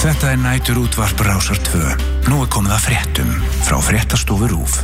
Þetta nætur útvarp Rásar 2. Nú komið að fréttum frá Fréttastofu RÚV.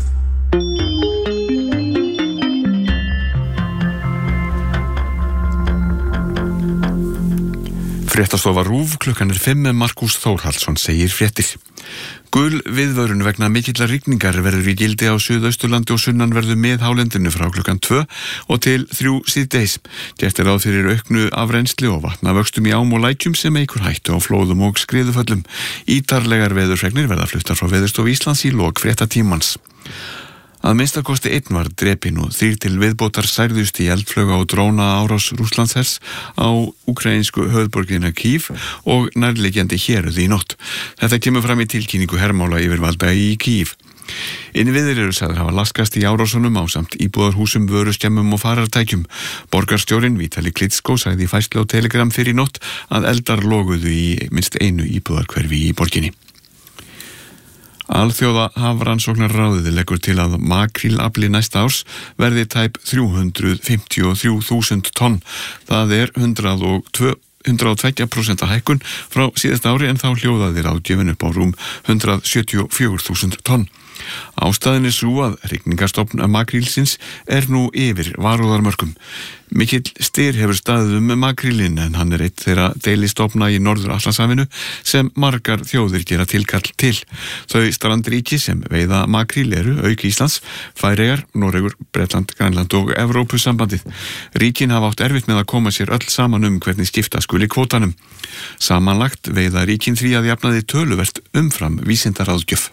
Fréttastofa RÚV, klukkan 5 með Markús Þórhallsson segir fréttir. Gul viðvörun vegna mikillar rigningar verður í gildi á Suðausturlandi og sunnanverðu miðhálendinu frá klukkan 2 og til 3 síðdegis. Gert ráð fyrir auknu afrennsli og vatnavöxtum í ám og lækjum sem eykur hættu á flóðum og skriðuföllum. Ítarlegar veðurfregnir verða fluttar frá Veðurstofu Íslands í lok fréttatímans. Að minnstakosti 1 var drepinn og 3 til viðbótar særðust í eldflauga og dróna árás Rússlandshers á ukrainsku höfuðborgina Kyiv og nærliggjandi héruð í nótt. Þetta kemur fram í tilkynningu hermála yfirvalda í Kyiv. Innviðir eru sagðir hafa laskast í árásunum ásamt íbúðarhúsum, vöruskemmum og farartækjum. Borgarstjórinn Vítali Klitschko sagði í færslu á Telegram fyrir nótt að eldar loguðu í minnst einu íbúðarhverfi í borginni. Alþjóða hafrannsóknarráðið leggur til að makrílafli næsta árs verði tæp 353.000 tonn. Það 102% hækkun frá síðasta ári en þá hljóðaði ráðgjöfin upp á rúm 174.000 tonn. Ástæðan sú að hrygningarstofn makrílsins nú yfir varúðarmörkum. Mikill styr hefur staðið makrílinn en hann einn þeirra deilistofna í Norður-Atlantshafinu sem margar þjóðir gera tilkall til. Þau strandríki sem veiða makríl eru auk Íslands, Færeyjar, Noregur, Bretland, Grænland og Evrópusambandið. Ríkin hafa átt erfitt með að koma sér öll saman hvernig skipta skuli kvótanum. Samanlagt veiða ríkin því að jafnaði töluvert umfram vísindaráðgjöf.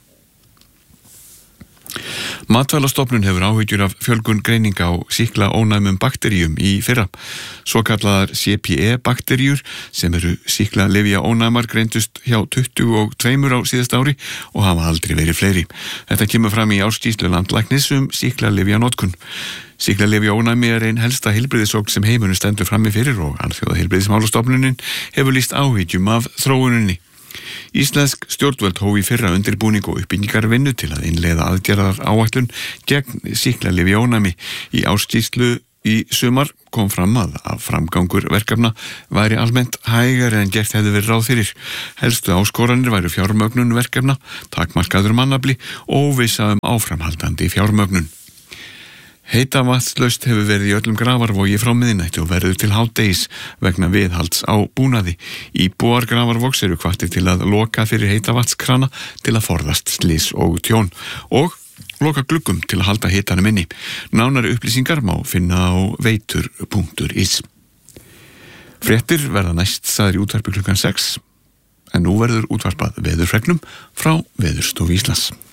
Matvælastofnun hefur áhyggjur af fjölgun greininga á sýklaónæmum bakteríum í fyrra. Svokallaðar CPE-bakteríur sem eru sýklalyfjaónæmar greindust hjá 22 á síðasta ári og hafa aldrei verið fleiri. Þetta kemur fram í ársskýrslu landlæknis sýklalyfjanotkun. Sýklalyfjaónæmi ein helsta heilbrigðisógn sem heimurinn stendur frammi fyrir og Alþjóðaheilbrigðismálastofnunin hefur lýst áhyggjum af þróuninni. Íslensk stjórnvöld hóf í fyrra undirbúning og uppbyggingarvinnu til að innleiða aðgerðar áætlun gegn sýklalyfjaónæmi. Í ársskýrslu í sumar kom fram að framgangur verkefna væri almennt hægari en gert hefði verið ráð fyrir. Helstu áskoranir væru fjármögnun verkefna, takmarkaður mannafli og óvissa áframhaldandi fjármögnun. Heitavatnslaust hefur verið í öllum Grafarvogi frá miðnætti og verður til hádegis vegna viðhalds á búnaði. Íbúar Grafarvogs eru hvattir til að loka fyrir heitavatnskrana til að forðast slys og tjón og loka gluggum til að halda hitanum inni. Nánari upplýsingar má finna á veitur.is. Fréttir verða næst sagðar í útvarpi klukkan 6 en nú verður útvarpað veðurfregnum frá Veðurstofu Íslands.